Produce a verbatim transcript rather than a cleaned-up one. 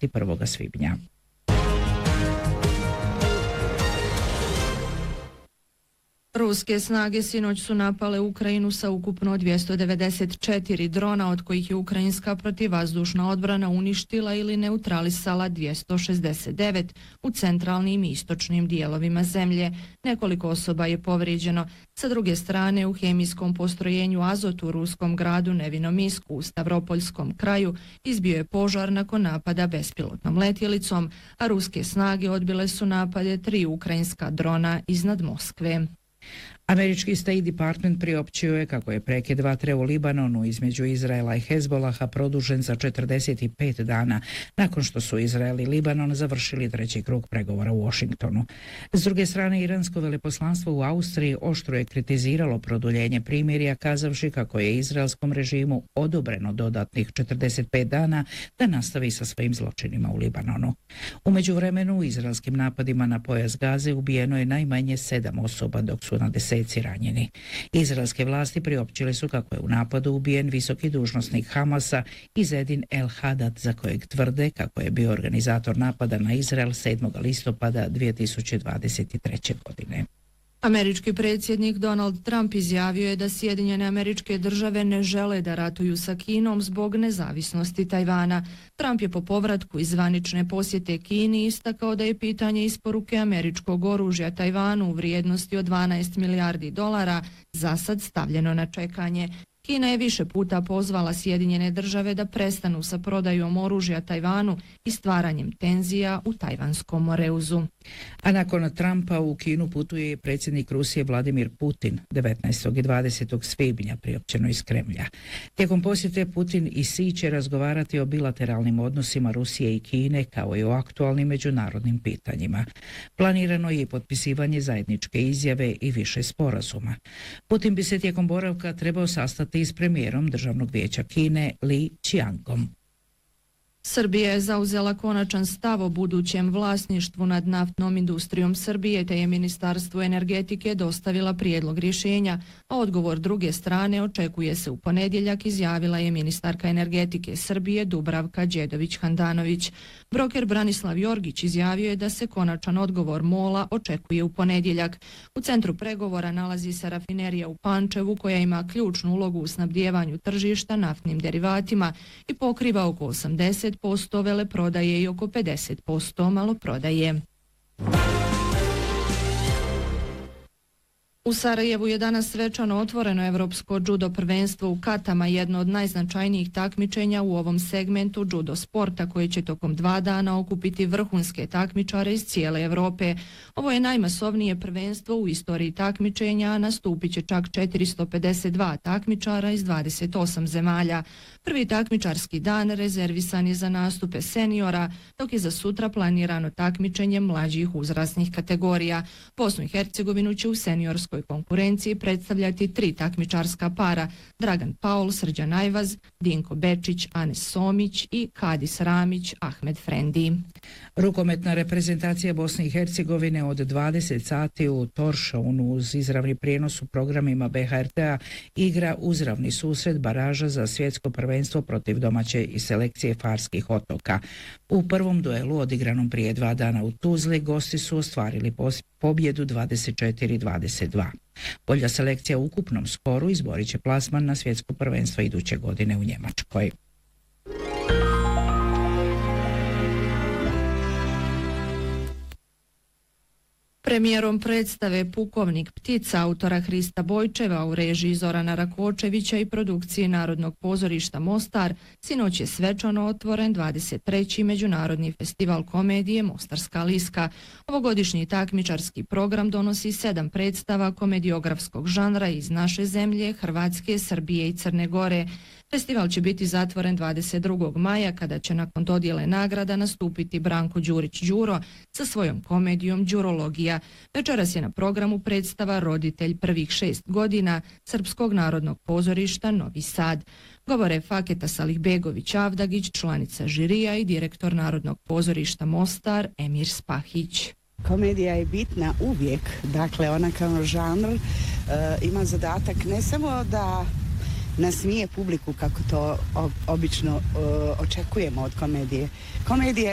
dvadeset prvog svibnja. Ruske snage sinoć su napale Ukrajinu sa ukupno dvjesto devedeset četiri drona, od kojih je ukrajinska protivvazdušna odbrana uništila ili neutralisala dvjesto šezdeset devet u centralnim i istočnim dijelovima zemlje. Nekoliko osoba je povrijeđeno. Sa druge strane, u hemijskom postrojenju Azot u ruskom gradu Nevinomysku u Stavropoljskom kraju izbio je požar nakon napada bespilotnom letjelicom, a ruske snage odbile su napade tri ukrajinska drona iznad Moskve. Američki State Department priopćio je kako je prekid vatre u Libanonu između Izraela i Hezbolaha produžen za četrdeset pet dana nakon što su Izrael i Libanon završili treći krug pregovora u Washingtonu. S druge strane, iransko veleposlanstvo u Austriji oštro je kritiziralo produljenje primirja, kazavši kako je izraelskom režimu odobreno dodatnih četrdeset pet dana da nastavi sa svojim zločinima u Libanonu. U međuvremenu, u izraelskim napadima na pojas Gaze ubijeno je najmanje sedam osoba, dok su na deseci ranjeni. Izraelske vlasti priopćile su kako je u napadu ubijen visoki dužnosnik Hamasa Izedin El Hadad, za kojeg tvrde kako je bio organizator napada na Izrael sedmog listopada dvije tisuće dvadeset treće. godine. Američki predsjednik Donald Trump izjavio je da Sjedinjene Američke Države ne žele da ratuju sa Kinom zbog nezavisnosti Tajvana. Trump je po povratku iz zvanične posjete Kini istakao da je pitanje isporuke američkog oružja Tajvanu u vrijednosti od dvanaest milijardi dolara za sad stavljeno na čekanje. Kina je više puta pozvala Sjedinjene Države da prestanu sa prodajom oružja Tajvanu i stvaranjem tenzija u Tajvanskom moreuzu. A nakon Trumpa u Kinu putuje i predsjednik Rusije Vladimir Putin devetnaestog i dvadesetog svibnja, priopćeno iz Kremlja. Tijekom posjete Putin i Xi će razgovarati o bilateralnim odnosima Rusije i Kine kao i o aktualnim međunarodnim pitanjima. Planirano je i potpisivanje zajedničke izjave i više sporazuma. Putin bi se tijekom boravka trebao sastati i s premijerom Državnog vijeća Kine Li Qiangom. Srbija je zauzela konačan stav o budućem vlasništvu nad naftnom industrijom Srbije, te je Ministarstvo energetike dostavila prijedlog rješenja, a odgovor druge strane očekuje se u ponedjeljak, izjavila je ministarka energetike Srbije Dubravka Đedović-Handanović. Broker Branislav Jorgić izjavio je da se konačan odgovor MOL-a očekuje u ponedjeljak. U centru pregovora nalazi se rafinerija u Pančevu, koja ima ključnu ulogu u snabdijevanju tržišta naftnim derivatima i pokriva oko osamdeset posto veleprodaje i oko pedeset posto maloprodaje. U Sarajevu je danas svečano otvoreno Evropsko judo prvenstvo u katama, jedno od najznačajnijih takmičenja u ovom segmentu judo sporta, koje će tokom dva dana okupiti vrhunske takmičare iz cijele Europe. Ovo je najmasovnije prvenstvo u istoriji takmičenja, a nastupit će čak četiristo pedeset dva takmičara iz dvadeset osam zemalja. Prvi takmičarski dan rezervisan je za nastupe seniora, dok je za sutra planirano takmičenje mlađih uzrasnih kategorija. Bosnu i Hercegovinu će u seniorskoj konkurenciji predstavljati tri takmičarska para: Dragan Paul, Srđan Ajvaz, Dinko Bečić, Anes Somić i Kadis Ramić, Ahmed Frendi. Rukometna reprezentacija Bosne i Hercegovine od dvadeset sati u Toršaunu uz izravni prijenos u programima B H R T-a igra uzravni susret baraža za svjetsko prvenstvo protiv domaće i selekcije Farskih otoka. U prvom duelu odigranom prije dva dana u Tuzli gosti su ostvarili pobjedu dvadeset četiri dvadeset dva. Bolja selekcija u ukupnom skoru izborit će plasman na svjetsko prvenstvo iduće godine u Njemačkoj. Premijerom predstave Pukovnik ptica autora Hrista Bojčeva u režiji Zorana Rakočevića i produkciji Narodnog pozorišta Mostar sinoć je svečano otvoren dvadeset treći Međunarodni festival komedije Mostarska liska. Ovogodišnji takmičarski program donosi sedam predstava komediografskog žanra iz naše zemlje, Hrvatske, Srbije i Crne Gore. Festival će biti zatvoren dvadeset drugog maja, kada će nakon dodjele nagrada nastupiti Branko Đurić-Đuro sa svojom komedijom Đurologija. Večeras je na programu predstava Roditelj prvih šest godina Srpskog narodnog pozorišta Novi Sad. Govore Faketa Salihbegović-Avdagić, članica žirija i direktor Narodnog pozorišta Mostar Emir Spahić. Komedija je bitna uvijek, dakle ona kao žanr e, ima zadatak ne samo da nasmije publiku kako to obično uh, očekujemo od komedije. Komedija